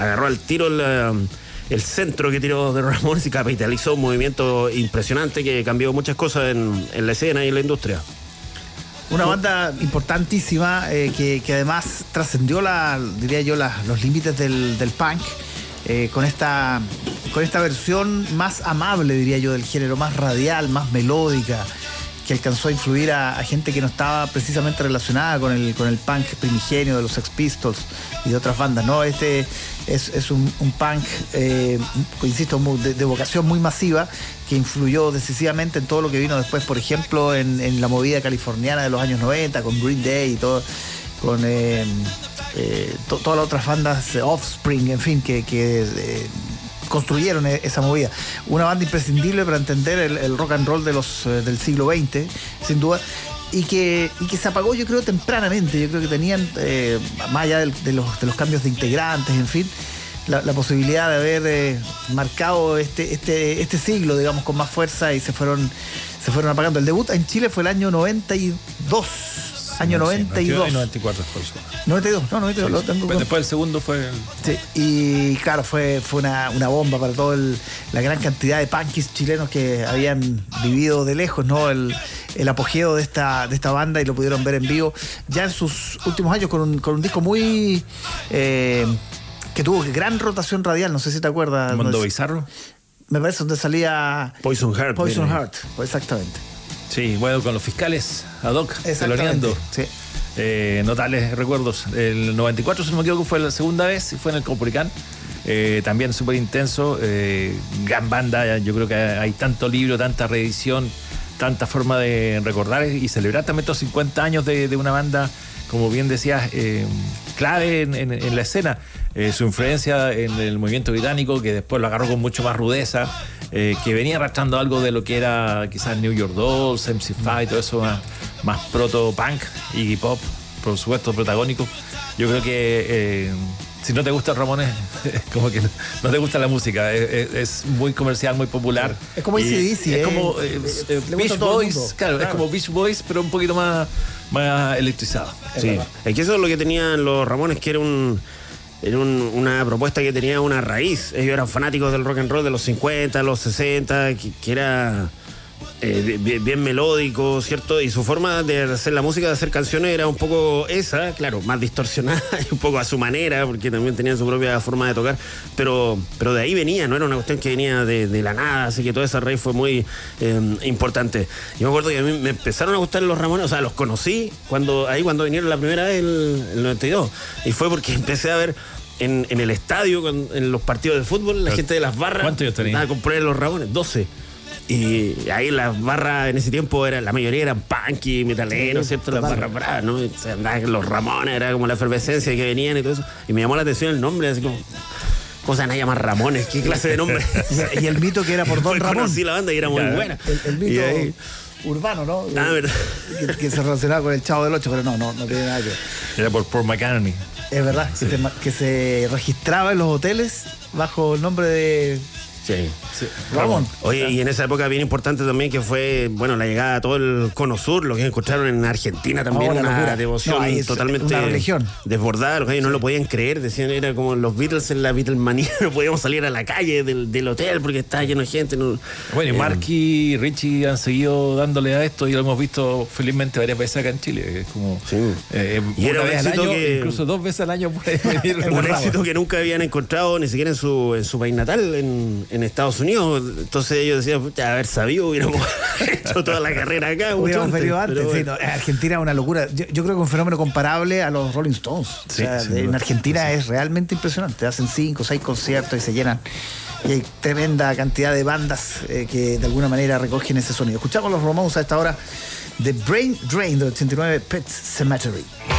agarró al tiro el centro que tiró de Ramones y capitalizó un movimiento impresionante que cambió muchas cosas en la escena y en la industria. Una banda importantísima que además trascendió diría yo, los límites del punk con esta versión más amable, diría yo, del género, más radial, más melódica, que alcanzó a influir a gente que no estaba precisamente relacionada con el punk primigenio de los Sex Pistols y de otras bandas, ¿no? Este es un punk, insisto, de vocación muy masiva, que influyó decisivamente en todo lo que vino después, por ejemplo, en la movida californiana de los años 90, con Green Day y todo, con todas las otras bandas, Offspring, en fin, que construyeron esa movida. Una banda imprescindible para entender el rock and roll del siglo XX, sin duda, y que se apagó, yo creo, tempranamente. Yo creo que tenían, más allá de los cambios de integrantes, en fin, la posibilidad de haber marcado este siglo, digamos, con más fuerza, y se fueron apagando. El debut en Chile fue el año 92. Año 92. Y 94 fue eso. 92, no, 92. Sí, lo tengo pues después el segundo fue... Sí, y claro, fue una bomba para toda la gran cantidad de punkis chilenos que habían vivido de lejos, ¿no? El apogeo de esta banda, y lo pudieron ver en vivo ya en sus últimos años con un disco muy... que tuvo gran rotación radial, no sé si te acuerdas. Mundo Bizarro. Me parece donde salía... Poison Heart. Pues exactamente. Sí, bueno, con los fiscales ad hoc, teloneando. Sí. Notables recuerdos. El 94, si no me equivoco, fue la segunda vez, y fue en el Caupolicán. También súper intenso. Gran banda. Yo creo que hay tanto libro, tanta reedición, tanta forma de recordar y celebrar también estos 50 años de una banda, como bien decías, clave en la escena. Su influencia en el movimiento británico, que después lo agarró con mucho más rudeza, que venía arrastrando algo de lo que era quizás New York Dolls, MC5, todo eso más proto-punk, Iggy Pop, por supuesto, protagónico. Yo creo que si no te gusta Ramones, como que no te gusta la música. Es muy comercial, muy popular. Es como AC/DC, es como Beach Boys, claro, es como Beach Boys, pero un poquito más electrizado. Sí, es que eso es lo que tenían los Ramones, que era una propuesta que tenía una raíz. Ellos eran fanáticos del rock and roll de los 50, los 60, que era bien melódico, ¿cierto? Y su forma de hacer la música, de hacer canciones, era un poco esa, claro, más distorsionada y un poco a su manera, porque también tenían su propia forma de tocar, pero de ahí venía, no era una cuestión que venía de la nada, así que toda esa raíz fue muy importante. Yo me acuerdo que a mí me empezaron a gustar los Ramones, o sea, los conocí cuando vinieron la primera vez, el 92, y fue porque empecé a ver en el estadio, en los partidos de fútbol, la gente de las barras. ¿Cuántos años tenías? A comprar los Ramones, 12. Y ahí las barras en ese tiempo, la mayoría eran punky, metaleros, ¿cierto? Las barras bravas, ¿no? O sea, los Ramones, era como la efervescencia que venían y todo eso. Y me llamó la atención el nombre, así como, ¿cómo se van a llamar Ramones? ¿Qué clase de nombre? Y el mito que era por Don Ramón. Conocí la banda y era muy buena. El mito ahí, urbano, ¿no? Verdad. Que se relacionaba con el Chavo del Ocho, pero no tiene nada que ver. Era por Paul McCartney. Es verdad, que se registraba en los hoteles bajo el nombre de... Sí. Ramón. Oye, y en esa época bien importante también que fue, bueno, la llegada a todo el Cono Sur, lo que encontraron en Argentina también, una devoción totalmente una religión desbordada. Los gallos no lo podían creer, decían, era como los Beatles en la Beatlemanía, no podíamos salir a la calle del hotel porque estaba lleno de gente. No, bueno, y Mark y Richie han seguido dándole a esto y lo hemos visto felizmente varias veces acá en Chile. Es como y era un éxito año, que incluso 2 veces al año puede venir. un éxito que nunca habían encontrado ni siquiera en su país natal, en Estados Unidos. Entonces ellos decían, haber sabido, hubiéramos hecho toda la carrera acá. Hubiéramos venido antes. Bueno. Sí, Argentina es una locura. Yo creo que es un fenómeno comparable a los Rolling Stones. Sí, en Argentina es realmente impresionante. Hacen 5 o 6 conciertos y se llenan. Y hay tremenda cantidad de bandas que de alguna manera recogen ese sonido. Escuchamos los Ramones a esta hora de Brain Drain del 89, Pet Cemetery.